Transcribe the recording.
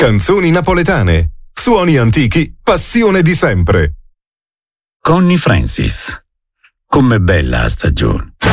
canzoni napoletane, suoni antichi, passione di sempre. Connie Francis. Com'è bella la stagione.